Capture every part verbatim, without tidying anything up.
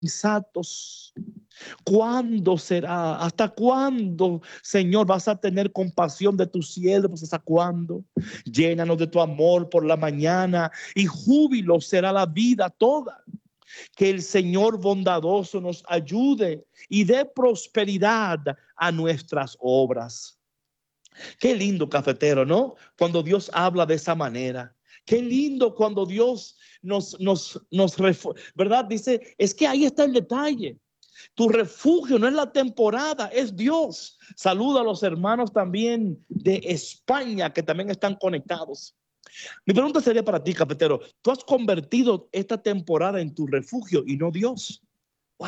insensatos. ¿Cuándo será? ¿Hasta cuándo, Señor, vas a tener compasión de tus siervos? ¿Hasta cuándo? Llénanos de tu amor por la mañana y júbilo será la vida toda. Que el Señor bondadoso nos ayude y dé prosperidad a nuestras obras. Qué lindo, cafetero, ¿no? Cuando Dios habla de esa manera. Qué lindo cuando Dios nos, nos, nos, ¿verdad? Dice, es que ahí está el detalle. Tu refugio no es la temporada, es Dios. Saluda a los hermanos también de España que también están conectados. Mi pregunta sería para ti, cafetero. ¿Tú has convertido esta temporada en tu refugio y no Dios? Wow.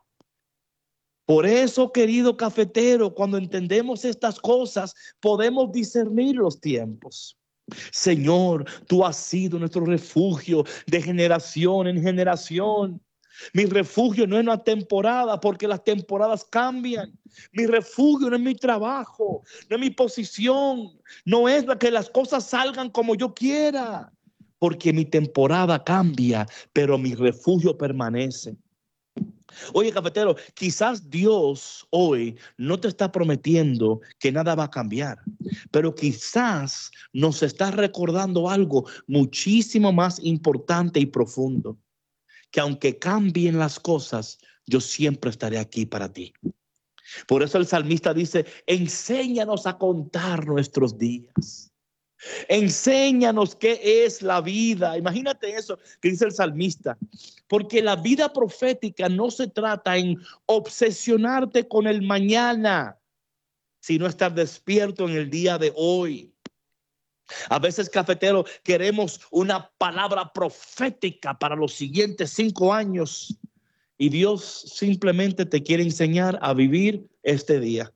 Por eso, querido cafetero, cuando entendemos estas cosas, podemos discernir los tiempos. Señor, tú has sido nuestro refugio de generación en generación. Mi refugio no es una temporada, porque las temporadas cambian. Mi refugio no es mi trabajo, no es mi posición, no es que las cosas salgan como yo quiera, porque mi temporada cambia, pero mi refugio permanece. Oye, cafetero, quizás Dios hoy no te está prometiendo que nada va a cambiar, pero quizás nos está recordando algo muchísimo más importante y profundo. Que aunque cambien las cosas, yo siempre estaré aquí para ti. Por eso el salmista dice, enséñanos a contar nuestros días. Enséñanos qué es la vida. Imagínate eso que dice el salmista. Porque la vida profética no se trata en obsesionarte con el mañana, sino estar despierto en el día de hoy. A veces, cafetero, queremos una palabra profética para los siguientes cinco años y Dios simplemente te quiere enseñar a vivir este día.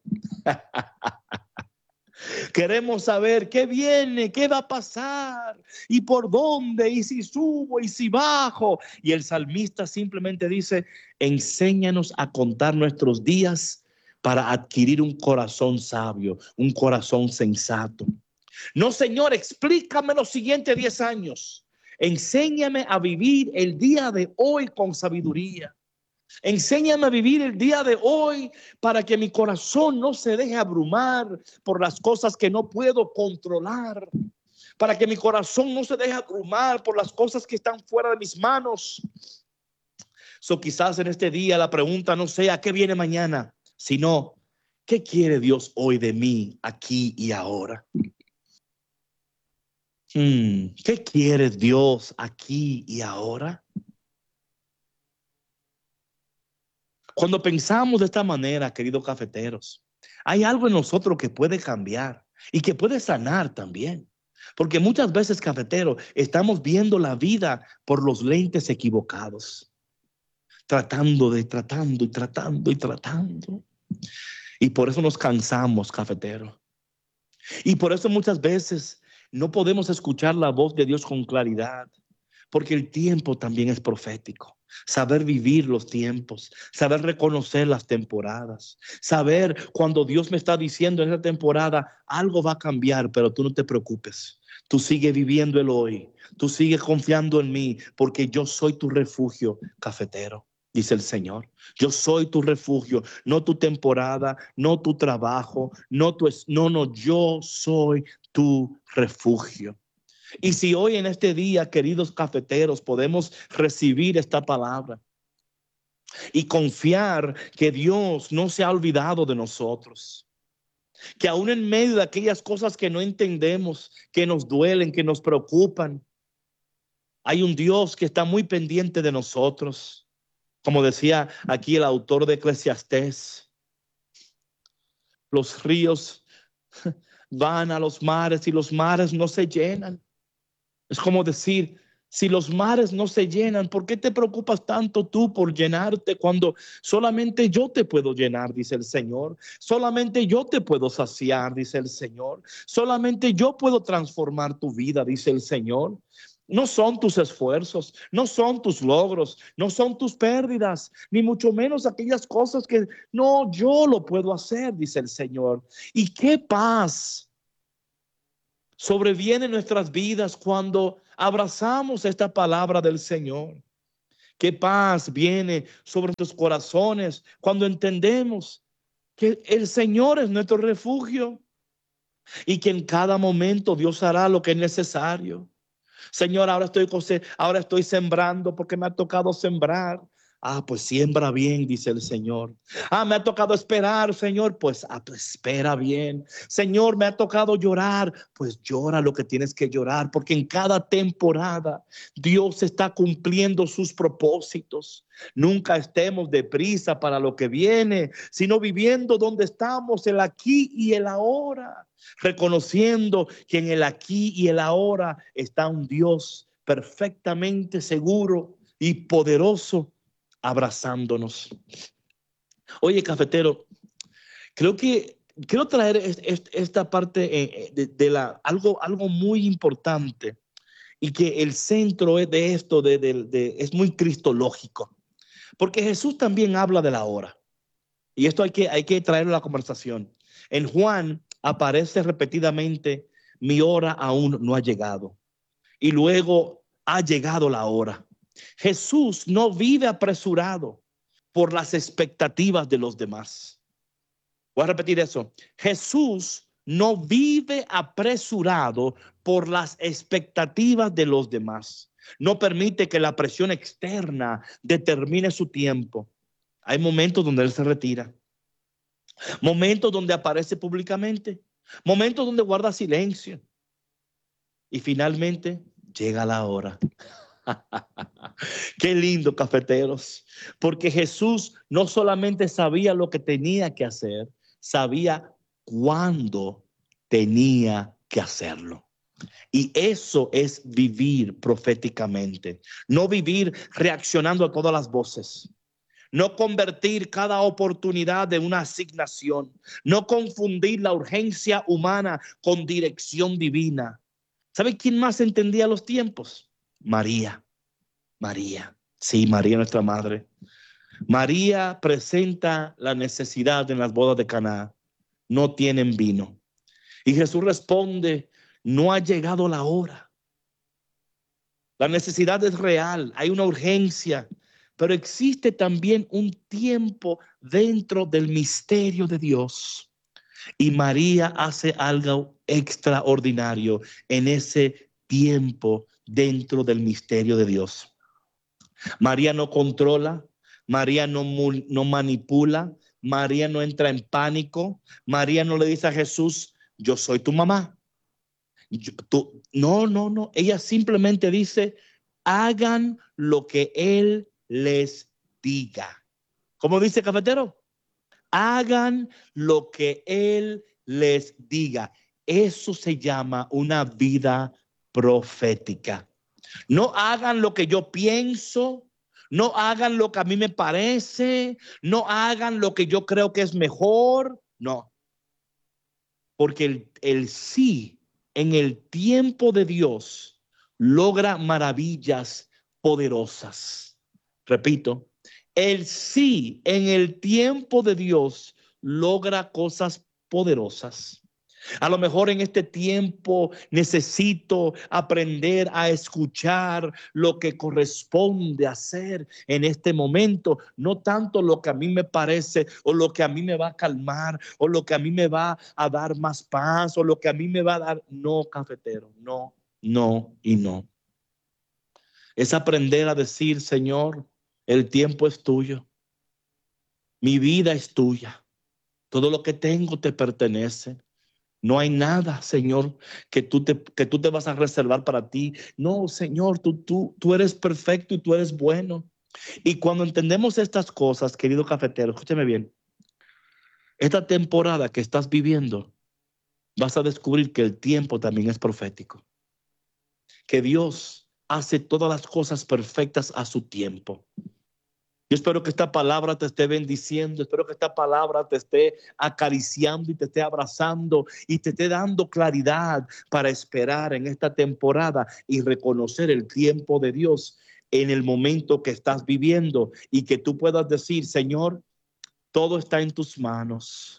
Queremos saber qué viene, qué va a pasar y por dónde y si subo y si bajo. Y el salmista simplemente dice, enséñanos a contar nuestros días para adquirir un corazón sabio, un corazón sensato. No, Señor, explícame los siguientes diez años. Enséñame a vivir el día de hoy con sabiduría. Enséñame a vivir el día de hoy para que mi corazón no se deje abrumar por las cosas que no puedo controlar. Para que mi corazón no se deje abrumar por las cosas que están fuera de mis manos. So, quizás en este día la pregunta no sea ¿qué viene mañana? Sino ¿qué quiere Dios hoy de mí, aquí y ahora? Hmm, ¿qué quiere Dios aquí y ahora? Cuando pensamos de esta manera, queridos cafeteros, hay algo en nosotros que puede cambiar y que puede sanar también. Porque muchas veces, cafeteros, estamos viendo la vida por los lentes equivocados. Tratando de, tratando y tratando y tratando. Y por eso nos cansamos, cafeteros. Y por eso muchas veces no podemos escuchar la voz de Dios con claridad. Porque el tiempo también es profético. Saber vivir los tiempos, saber reconocer las temporadas, saber cuando Dios me está diciendo en esa temporada algo va a cambiar, pero tú no te preocupes. Tú sigue viviendo el hoy, tú sigue confiando en mí, porque yo soy tu refugio, cafetero, dice el Señor. Yo soy tu refugio, no tu temporada, no tu trabajo, no tu, no, no, yo soy tu refugio. Y si hoy en este día, queridos cafeteros, podemos recibir esta palabra y confiar que Dios no se ha olvidado de nosotros, que aún en medio de aquellas cosas que no entendemos, que nos duelen, que nos preocupan, hay un Dios que está muy pendiente de nosotros. Como decía aquí el autor de Eclesiastés, los ríos van a los mares y los mares no se llenan. Es como decir, si los mares no se llenan, ¿por qué te preocupas tanto tú por llenarte cuando solamente yo te puedo llenar, dice el Señor? Solamente yo te puedo saciar, dice el Señor. Solamente yo puedo transformar tu vida, dice el Señor. No son tus esfuerzos, no son tus logros, no son tus pérdidas, ni mucho menos aquellas cosas que no, yo lo puedo hacer, dice el Señor. Y qué paz sobreviene en nuestras vidas cuando abrazamos esta palabra del Señor. Qué paz viene sobre nuestros corazones cuando entendemos que el Señor es nuestro refugio y que en cada momento Dios hará lo que es necesario. Señor, ahora estoy, cose- ahora estoy sembrando porque me ha tocado sembrar. Ah, pues siembra bien, dice el Señor. Ah, me ha tocado esperar, Señor, pues, ah, pues espera bien. Señor, me ha tocado llorar, pues llora lo que tienes que llorar, porque en cada temporada Dios está cumpliendo sus propósitos. Nunca estemos deprisa para lo que viene, sino viviendo donde estamos, el aquí y el ahora, reconociendo que en el aquí y el ahora está un Dios perfectamente seguro y poderoso abrazándonos. Oye, cafetero, creo que quiero traer es, es, esta parte eh, de, de la algo algo muy importante y que el centro de esto de, de, de, es muy cristológico, porque Jesús también habla de la hora y esto hay que hay que traerlo a la conversación. En Juan aparece repetidamente: mi hora aún no ha llegado, y luego ha llegado la hora. Jesús no vive apresurado por las expectativas de los demás. Voy a repetir eso. Jesús no vive apresurado por las expectativas de los demás. No permite que la presión externa determine su tiempo. Hay momentos donde Él se retira, momentos donde aparece públicamente, momentos donde guarda silencio y finalmente llega la hora. Qué lindo, cafeteros, porque Jesús no solamente sabía lo que tenía que hacer, sabía cuándo tenía que hacerlo. Y eso es vivir proféticamente, no vivir reaccionando a todas las voces, no convertir cada oportunidad en una asignación, no confundir la urgencia humana con dirección divina. ¿Sabe quién más entendía los tiempos? María. María, sí, María nuestra madre. María presenta la necesidad en las bodas de Caná. No tienen vino. Y Jesús responde: no ha llegado la hora. La necesidad es real, hay una urgencia, pero existe también un tiempo dentro del misterio de Dios. Y María hace algo extraordinario en ese tiempo dentro del misterio de Dios. María no controla, María no, no manipula, María no entra en pánico, María no le dice a Jesús: yo soy tu mamá. Yo, tú, no, no, no. Ella simplemente dice: hagan lo que Él les diga. ¿Cómo dice cafetero? Hagan lo que Él les diga. Eso se llama una vida profética. No hagan lo que yo pienso, no hagan lo que a mí me parece, no hagan lo que yo creo que es mejor, no. Porque el, el sí en el tiempo de Dios logra maravillas poderosas. Repito, el sí en el tiempo de Dios logra cosas poderosas. A lo mejor en este tiempo necesito aprender a escuchar lo que corresponde hacer en este momento, no tanto lo que a mí me parece o lo que a mí me va a calmar o lo que a mí me va a dar más paz o lo que a mí me va a dar. No, cafetero, no, no y no. Es aprender a decir: Señor, el tiempo es tuyo, mi vida es tuya, todo lo que tengo te pertenece. No hay nada, Señor, que tú te, que tú te vas a reservar para ti. No, Señor, tú, tú, tú eres perfecto y tú eres bueno. Y cuando entendemos estas cosas, querido cafetero, escúchame bien, esta temporada que estás viviendo, vas a descubrir que el tiempo también es profético. Que Dios hace todas las cosas perfectas a su tiempo. Yo espero que esta palabra te esté bendiciendo, espero que esta palabra te esté acariciando y te esté abrazando y te esté dando claridad para esperar en esta temporada y reconocer el tiempo de Dios en el momento que estás viviendo y que tú puedas decir: Señor, todo está en tus manos.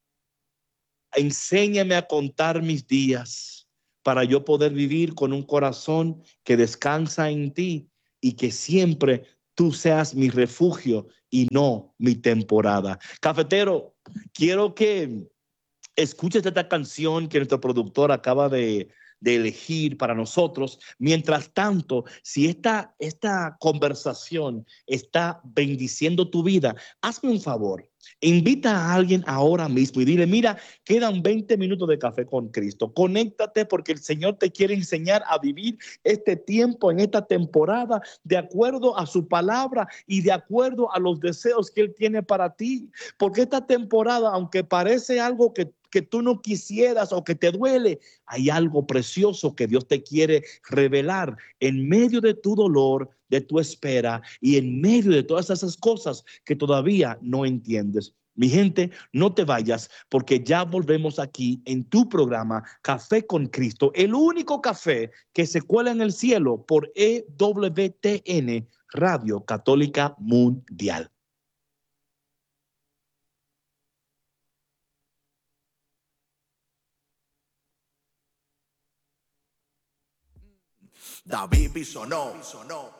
Enséñame a contar mis días para yo poder vivir con un corazón que descansa en ti y que siempre tú seas mi refugio y no mi temporada. Cafetero, quiero que escuches esta canción que nuestro productor acaba de, de elegir para nosotros. Mientras tanto, si esta, esta conversación está bendiciendo tu vida, hazme un favor. Invita a alguien ahora mismo y dile, mira, quedan veinte minutos de café con Cristo. Conéctate porque el Señor te quiere enseñar a vivir este tiempo en esta temporada de acuerdo a su palabra y de acuerdo a los deseos que Él tiene para ti. Porque esta temporada, aunque parece algo que que tú no quisieras o que te duele, hay algo precioso que Dios te quiere revelar en medio de tu dolor, de tu espera y en medio de todas esas cosas que todavía no entiendes. Mi gente, no te vayas porque ya volvemos aquí en tu programa Café con Cristo, el único café que se cuela en el cielo por E W T N, Radio Católica Mundial. David Bisonó.